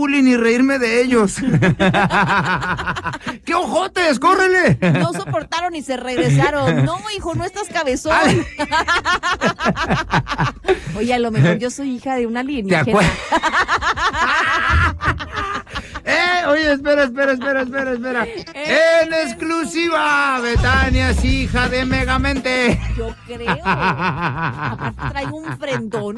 bullying y reírme de ellos. ¡Qué ojotes! ¡Córrele! No soportaron y se regresaron. No, hijo, no estás cabezón. Oye, a lo mejor yo soy hija de una alienígena. ¿Te acuerdas? Oye, espera. En exclusiva, Betania es hija de Megamente. Yo creo. Aparte traigo un frentón.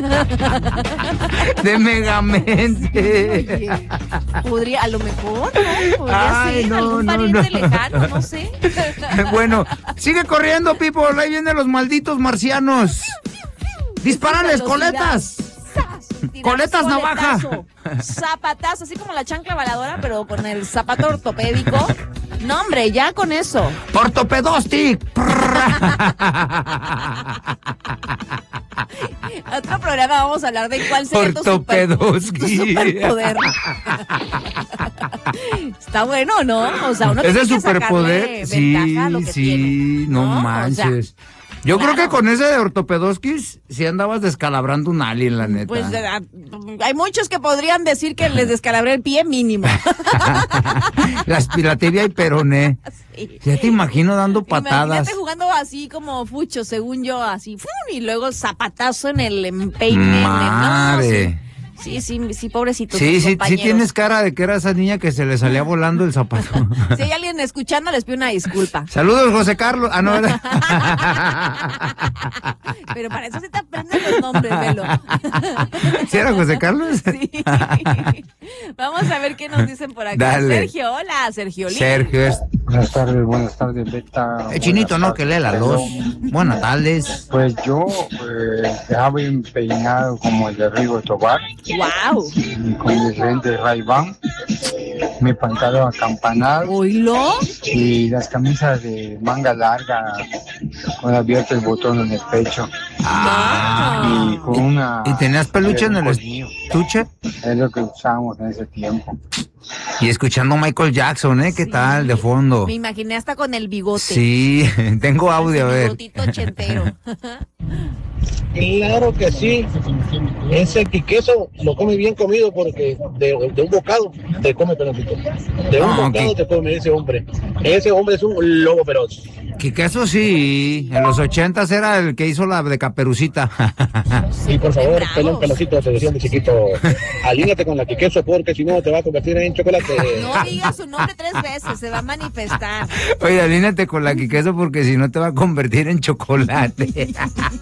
De Megamente. Oye, podría, a lo mejor, ¿no? Podría ser algún pariente lejano, no sé. Bueno, sigue corriendo, people. Ahí vienen los malditos marcianos. ¡Dispárales, coletas! ¡Coletas navaja! Zapatazo, así como la chancla baladora, pero con el zapato ortopédico. No, hombre, ya con eso. ¡Ortopedostic! Otro programa vamos a hablar de cuál sería tu superpoder. Está bueno, ¿no? O sea, uno tiene que superpoder, ventaja a lo que tiene, no manches. O sea, yo creo que con ese de ortopedoskis sí andabas descalabrando un alien, la neta. Pues hay muchos que podrían decir que les descalabré el pie mínimo. La tibia y peroné. Sí. Ya te imagino dando patadas. Imagínate jugando así como fucho, según yo, así. ¡Fum! Y luego zapatazo en el empeine. Madre. Sí, pobrecito. Sí tienes cara de que era esa niña que se le salía volando el zapato. Si hay alguien escuchando, les pido una disculpa. Saludos, José Carlos. Ah, no, ¿verdad? Pero para eso sí te aprenden los nombres, Velo. ¿Sí era José Carlos? Sí. Vamos a ver qué nos dicen por acá. Dale. Sergio, hola, Sergio. Sergio es... Buenas tardes, Beta. Chinito, ¿no? Que lee la luz. Buenas tardes. Pues yo dejaba bien peinado como el de Rigo Tobar. ¡Wow! Con mis lentes Ray-Ban, mi pantalón acampanado. ¿Oílo? Y las camisas de manga larga con abierto el botón en el pecho. Y con una... ¿Y tenías peluche en el estuche? Es lo que usábamos en ese tiempo. Y escuchando Michael Jackson, ¿qué tal? De fondo. Me imaginé hasta con el bigote. Sí, tengo audio, a ver. Bigotito ochentero. Claro que sí. Ese queso lo come bien comido porque de un bocado te come pedacito. De un bocado te come ese hombre. Ese hombre es un lobo feroz. Queso sí, en los 80s era el que hizo la de Caperucita. Sí, por favor, pelocito, te decían de chiquito, alíñate con la queso porque si no te va a convertir en chocolate. No digas su nombre 3 veces, se va a manifestar. Oye, alíñate con la queso porque si no te va a convertir en chocolate.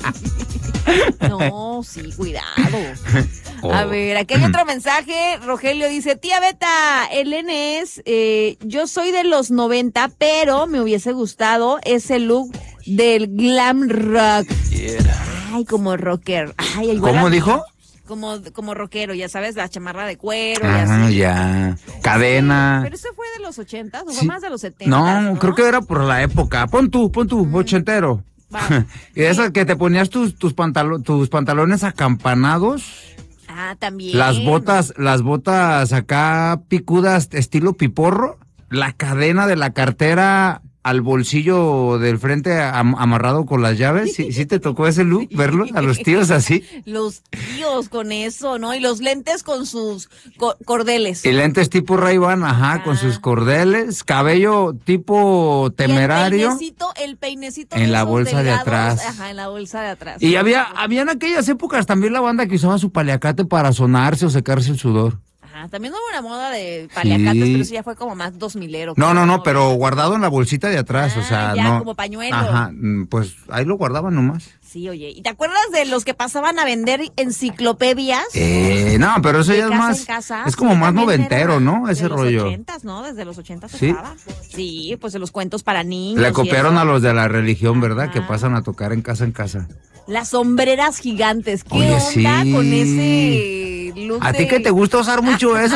No, sí, cuidado. A ver, aquí hay otro mensaje. Rogelio dice, tía Beta, Elena es, yo soy de los 90, pero me hubiese gustado ese look del glam rock. Ay, como rocker. Ay, ¿cómo dijo? Como rockero, ya sabes, la chamarra de cuero. Ya. Cadena. Sí, pero eso fue de los 80, o fue más de los 70. No, creo que era por la época. Pon tú, ochentero. Y esas que te ponías tus pantalones acampanados. También. Las botas acá picudas, estilo piporro. La cadena de la cartera al bolsillo del frente amarrado con las llaves. ¿Sí te tocó ese look, verlo? A los tíos así. Los tíos con eso, ¿no? Y los lentes con sus cordeles. Y lentes tipo Ray-Ban, con sus cordeles. Cabello tipo temerario. El peinecito en la bolsa delgados, de atrás. En la bolsa de atrás. Y había en aquellas épocas también la banda que usaba su paliacate para sonarse o secarse el sudor. También hubo una moda de paliacates, pero eso ya fue como más 2000ero. No, pero guardado en la bolsita de atrás, o sea, ya, no. como pañuelo. Pues ahí lo guardaban nomás. Sí, oye, ¿y te acuerdas de los que pasaban a vender enciclopedias? No, pero eso ya es más, es como más noventero, ¿no? Ese rollo. Desde los 80s, ¿no? Desde los 80s estaba. Sí, pues de los cuentos para niños. Le copiaron a los de la religión, ¿verdad? Que pasan a tocar en casa en casa. Las sombreras gigantes, ¿qué onda con ese look? ¿A ti que te gusta usar mucho eso?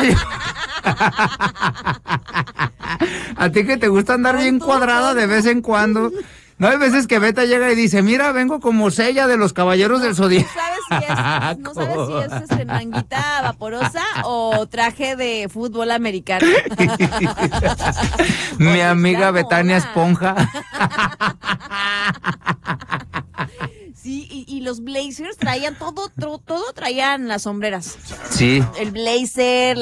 ¿A ti que te gusta andar bien cuadrada de vez en cuando? No hay veces que Beta llega y dice, mira, vengo como Sella de los Caballeros del Zodiaco. No sabes si es manguita vaporosa o traje de fútbol americano. Mi amiga Betania Esponja. Sí, y los blazers traían todo traían las sombreras. Sí. El blazer,